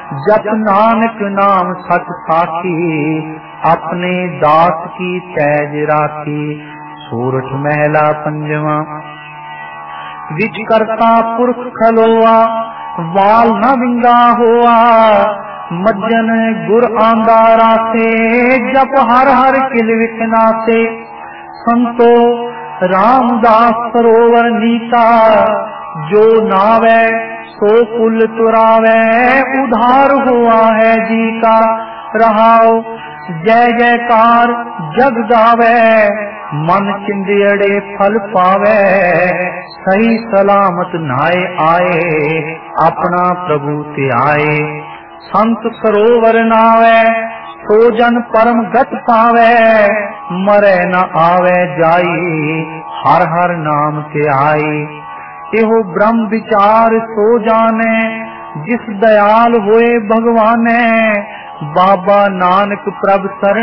जप नानक नाम सच साखी, अपने दास की तैज राखी। सूरठ महला पंजवा। विच करता पुरख खलोआ, वाल न विंगा होआ। मज्जन गुर आंदा रासे, जप हर हर किल विच नासे। संतो रामदास सरोवर नीता, जो नावे सो कुल तुरावे। उधार हुआ है जी का, रहाओ जय जयकार जग गावे। मन चिंदियड़े फल पावे, सही सलामत नाए आए। अपना प्रभु ध्याए, संत सरोवर नावे। सो जन परम गत पावे, मरे न आवे जाई। हर हर नाम ध्याई, एहो ब्रह्म विचार सो जाने। जिस दयाल होए भगवाने, बाबा नानक प्रभ शरण